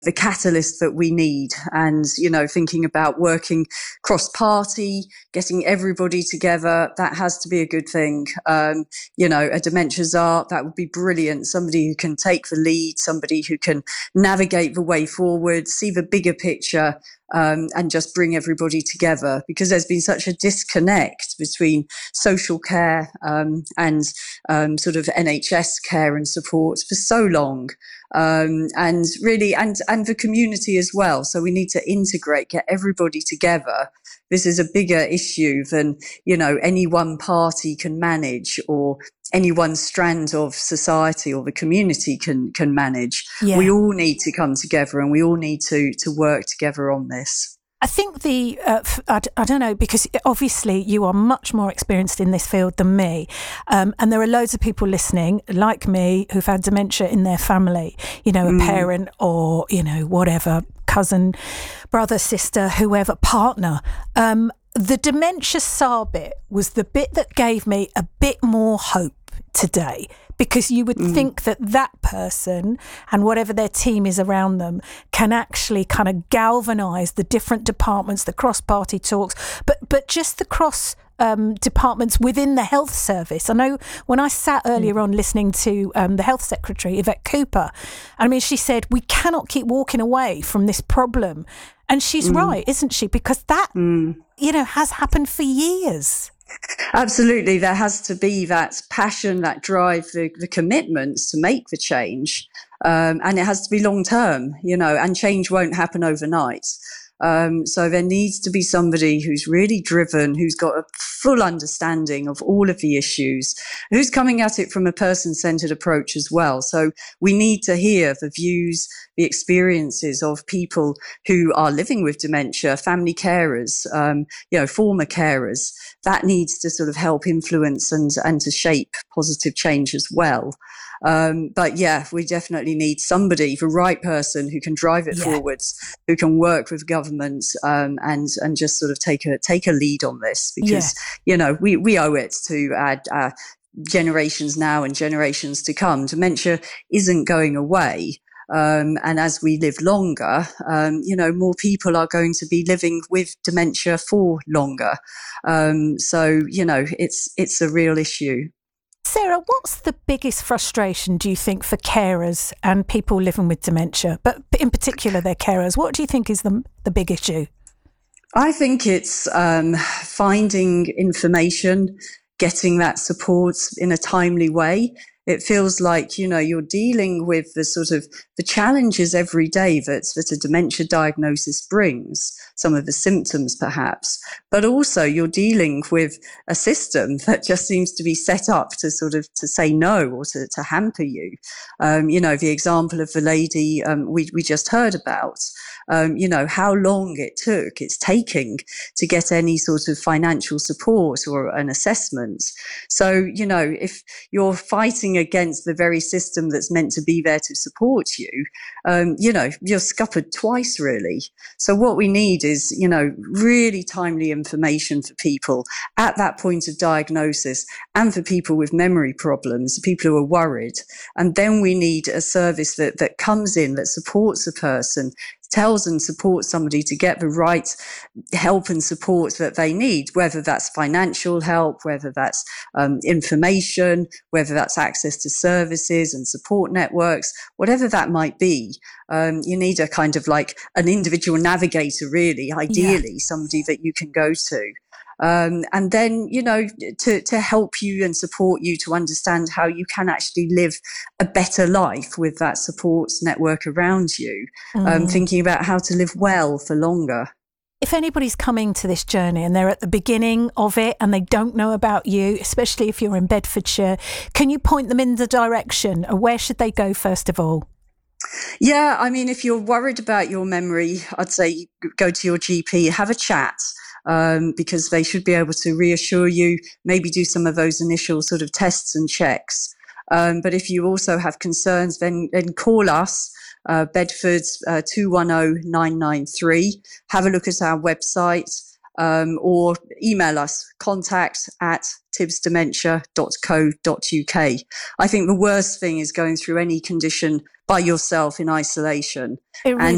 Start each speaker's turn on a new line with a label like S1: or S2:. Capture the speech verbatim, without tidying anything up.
S1: the catalyst that we need. And, you know, thinking about working cross-party, getting everybody together, that has to be a good thing. Um, you know, a dementia czar, that would be brilliant. Somebody who can take the lead, somebody who can navigate the way forward, see the bigger picture, um, and just bring everybody together, because there's been such a disconnect between social care, um, and, um, sort of N H S care and support for so long. Um, and really, and, and the community as well. So we need to integrate, get everybody together. This is a bigger issue than, you know, any one party can manage, or any one strand of society or the community can, can manage.
S2: Yeah.
S1: We all need to come together, and we all need to, to work together on this.
S2: I think the, uh, f- I, d- I don't know, because obviously you are much more experienced in this field than me. Um, and there are loads of people listening, like me, who've had dementia in their family, you know, a mm. parent or, you know, whatever, cousin, brother, sister, whoever, partner. Um, the dementia S A R bit was the bit that gave me a bit more hope today, because you would mm. think that that person and whatever their team is around them can actually kind of galvanise the different departments, the cross-party talks, but but just the cross um, departments within the health service. I know when I sat earlier mm. on listening to um, the health secretary, Yvette Cooper, I mean, she said, we cannot keep walking away from this problem. And she's mm. right, isn't she? Because that, mm. you know, has happened for years.
S1: Absolutely. There has to be that passion, that drive, the, the commitments to make the change. Um, and it has to be long term, you know, and change won't happen overnight. Um, so there needs to be somebody who's really driven, who's got a full understanding of all of the issues, who's coming at it from a person-centered approach as well. So we need to hear the views, the experiences of people who are living with dementia, family carers, um, you know, former carers. That needs to sort of help influence and, and to shape positive change as well. Um, but yeah, we definitely need somebody, the right person who can drive it yeah. forwards, who can work with government, um, and, and just sort of take a, take a lead on this, because, yeah. you know, we, we owe it to our, our generations now and generations to come. Dementia isn't going away. Um, and as we live longer, um, you know, more people are going to be living with dementia for longer. Um, so, you know, it's, it's a real issue.
S2: Sarah, what's the biggest frustration, do you think, for carers and people living with dementia, but in particular their carers? What do you think is the the big issue?
S1: I think it's um, finding information, getting that support in a timely way. It feels like, you know, you're dealing with the sort of the challenges every day that, that a dementia diagnosis brings, some of the symptoms perhaps, but also you're dealing with a system that just seems to be set up to sort of to say no or to, to hamper you. Um, you know, the example of the lady um, we, we just heard about, um, you know, how long it took, it's taking to get any sort of financial support or an assessment. So, you know, if you're fighting against the very system that's meant to be there to support you, um, you know, you're scuppered twice, really. So what we need is, you know, really timely information for people at that point of diagnosis, and for people with memory problems, people who are worried. And then we need a service that, that comes in, that supports a person, tells and supports somebody to get the right help and support that they need, whether that's financial help, whether that's um, information, whether that's access to services and support networks, whatever that might be. Um, you need a kind of like an individual navigator, really, ideally, yeah. somebody that you can go to. Um, and then, you know, to, to help you and support you to understand how you can actually live a better life with that support network around you, mm. um, thinking about how to live well for longer.
S2: If anybody's coming to this journey and they're at the beginning of it and they don't know about you, especially if you're in Bedfordshire, can you point them in the direction, or where should they go first of all?
S1: Yeah, I mean, if you're worried about your memory, I'd say go to your G P, have a chat. Um, because they should be able to reassure you, maybe do some of those initial sort of tests and checks. Um, but if you also have concerns, then, then call us, uh, Bedford's uh, two one zero nine nine three. Have a look at our website, um, or email us, contact at tibbs dementia dot co dot uk. I think the worst thing is going through any condition by yourself in isolation.
S2: It really